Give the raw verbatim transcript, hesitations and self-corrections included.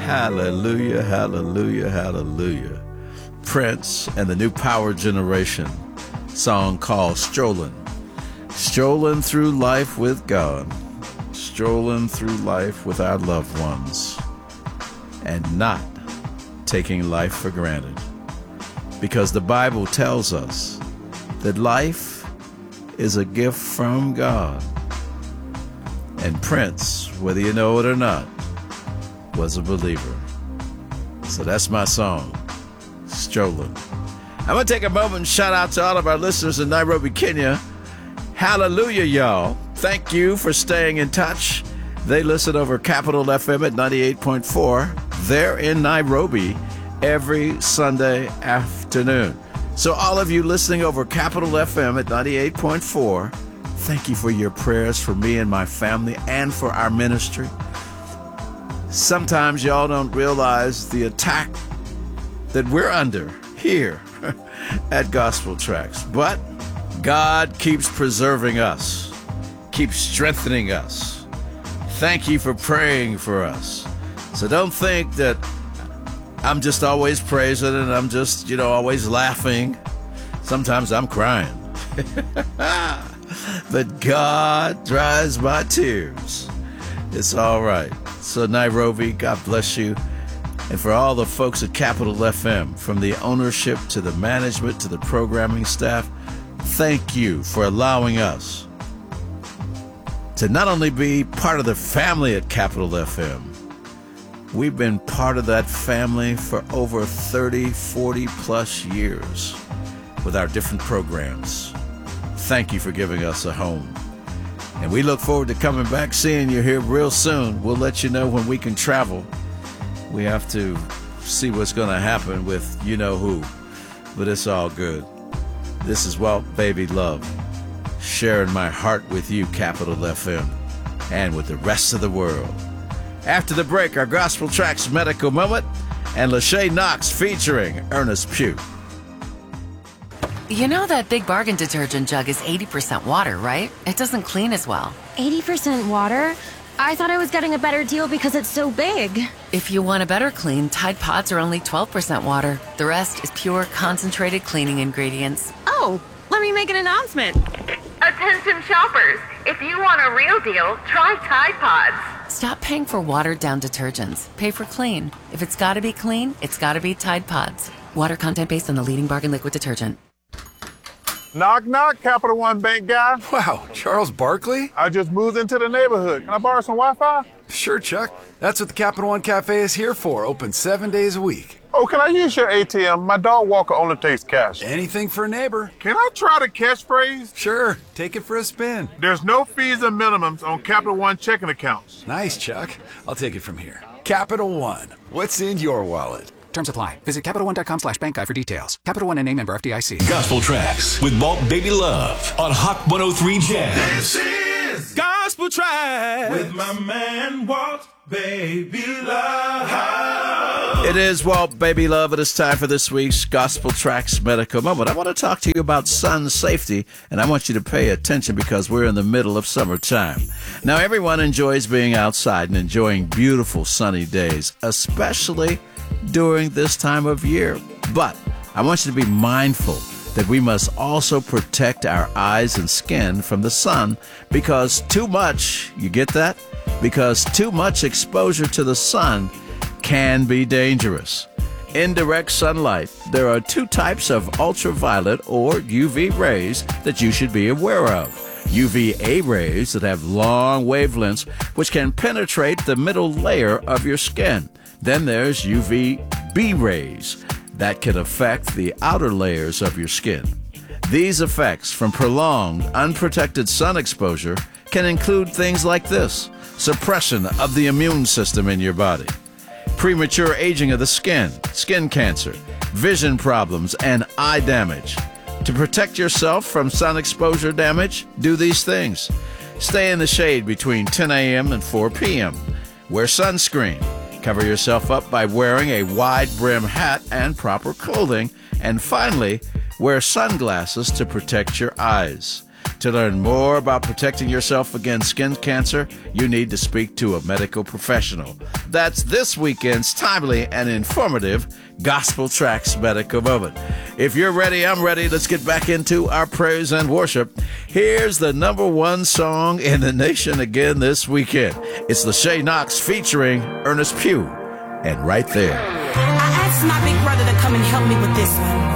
Hallelujah, hallelujah, hallelujah. Prince and the New Power Generation song called Strolling. Strolling through life with God. Strolling through life with our loved ones. And not taking life for granted. Because the Bible tells us that life is a gift from God. And Prince, whether you know it or not, was a believer. So that's my song, Strolling. I'm going to take a moment and shout out to all of our listeners in Nairobi, Kenya. Hallelujah, y'all. Thank you for staying in touch. They listen over Capital F M at ninety-eight point four. They're in Nairobi every Sunday afternoon. So all of you listening over Capital F M at ninety-eight point four, thank you for your prayers for me and my family and for our ministry. Sometimes y'all don't realize the attack that we're under here at Gospel Tracks. But God keeps preserving us, keeps strengthening us. Thank you for praying for us. So don't think that I'm just always praising and I'm just, you know, always laughing. Sometimes I'm crying. But God dries my tears. It's all right. So Nairobi, God bless you. And for all the folks at Capital F M, from the ownership to the management to the programming staff, thank you for allowing us to not only be part of the family at Capital F M, we've been part of that family for over thirty, forty plus years with our different programs. Thank you for giving us a home. And we look forward to coming back, seeing you here real soon. We'll let you know when we can travel. We have to see what's going to happen with you-know-who, but it's all good. This is Walt Baby Love, sharing my heart with you, Capital F M, and with the rest of the world. After the break, our Gospel Tracks Medical Moment and Lachey Knox featuring Ernest Pugh. You know that Big Bargain detergent jug is eighty percent water, right? It doesn't clean as well. eighty percent water? I thought I was getting a better deal because it's so big. If you want a better clean, Tide Pods are only twelve percent water. The rest is pure, concentrated cleaning ingredients. Oh, let me make an announcement. Attention shoppers, if you want a real deal, try Tide Pods. Stop paying for watered-down detergents. Pay for clean. If it's gotta be clean, it's gotta be Tide Pods. Water content based on the leading bargain liquid detergent. Knock, knock, Capital One Bank guy. Wow, Charles Barkley? I just moved into the neighborhood. Can I borrow some Wi-Fi? Sure, Chuck. That's what the Capital One Cafe is here for, open seven days a week. Oh, can I use your A T M? My dog walker only takes cash. Anything for a neighbor. Can I try the catchphrase? Sure, take it for a spin. There's no fees and minimums on Capital One checking accounts. Nice, Chuck. I'll take it from here. Capital One. What's in your wallet? Terms apply. Visit Capital One dot com slash bank guide for details. Capital One and a member F D I C. Gospel Tracks with Walt Baby Love on Hot one oh three Jazz. This is Gospel Tracks with my man Walt Baby Love. It is Walt Baby Love. It is time for this week's Gospel Tracks Medical Moment. I want to talk to you about sun safety, and I want you to pay attention because we're in the middle of summertime. Now, everyone enjoys being outside and enjoying beautiful sunny days, especially during this time of year. But I want you to be mindful that we must also protect our eyes and skin from the sun because too much, you get that? Because too much exposure to the sun can be dangerous. Indirect sunlight. There are two types of ultraviolet or U V rays that you should be aware of. U V A rays that have long wavelengths which can penetrate the middle layer of your skin. Then there's U V B rays that can affect the outer layers of your skin. These effects from prolonged, unprotected sun exposure can include things like this: suppression of the immune system in your body, premature aging of the skin, skin cancer, vision problems, and eye damage. To protect yourself from sun exposure damage, do these things. Stay in the shade between ten a.m. and four p.m. Wear sunscreen. Cover yourself up by wearing a wide brim hat and proper clothing. And finally, wear sunglasses to protect your eyes. To learn more about protecting yourself against skin cancer, you need to speak to a medical professional. That's this weekend's timely and informative Gospel Tracks Medical Moment. If you're ready, I'm ready. Let's get back into our praise and worship. Here's the number one song in the nation again this weekend. It's Lachey Knox featuring Ernest Pugh. And right there. I asked my big brother to come and help me with this one.